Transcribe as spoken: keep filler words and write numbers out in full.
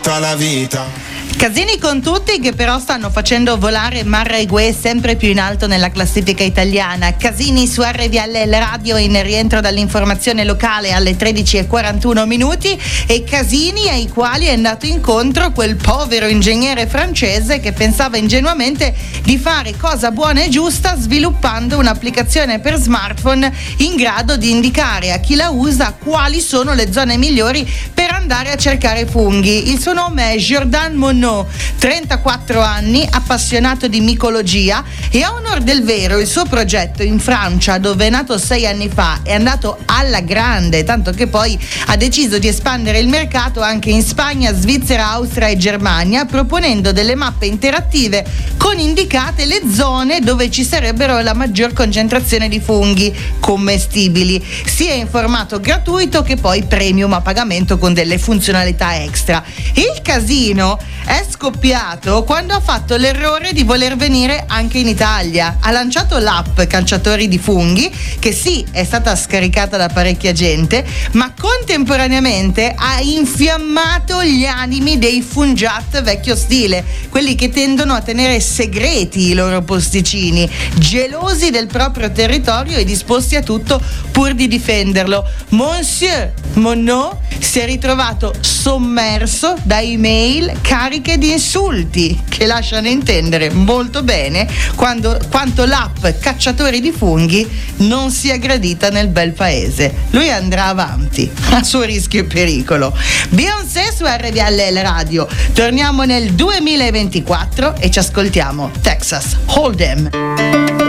tutta la vita. Casini con tutti, che però stanno facendo volare Marraguè sempre più in alto nella classifica italiana. Casini su R V L Radio in rientro dall'informazione locale alle tredici e quarantuno minuti, e casini ai quali è andato incontro quel povero ingegnere francese che pensava ingenuamente di fare cosa buona e giusta sviluppando un'applicazione per smartphone in grado di indicare a chi la usa quali sono le zone migliori per andare a cercare funghi. Il suo nome è Jordan Monod, trentaquattro anni, appassionato di micologia, e a onor del vero il suo progetto in Francia, dove è nato sei anni fa, è andato alla grande, tanto che poi ha deciso di espandere il mercato anche in Spagna, Svizzera, Austria e Germania, proponendo delle mappe interattive con indicate le zone dove ci sarebbero la maggior concentrazione di funghi commestibili, sia in formato gratuito che poi premium a pagamento con delle funzionalità extra. Il casino è scoppiato quando ha fatto l'errore di voler venire anche in Italia. Ha lanciato l'app Cacciatori di Funghi, che sì, è stata scaricata da parecchia gente, ma contemporaneamente ha infiammato gli animi dei fungiat vecchio stile, quelli che tendono a tenere segreti i loro posticini, gelosi del proprio territorio e disposti a tutto pur di difenderlo. Monsieur Monod si è ritrovato sommerso da email cariche di insulti che lasciano intendere molto bene quando, quanto l'app Cacciatori di Funghi non sia gradita nel bel paese. Lui andrà avanti a suo rischio e pericolo. Beyoncé su R V L Radio. Torniamo nel duemilaventiquattro e ci ascoltiamo Texas Hold'em.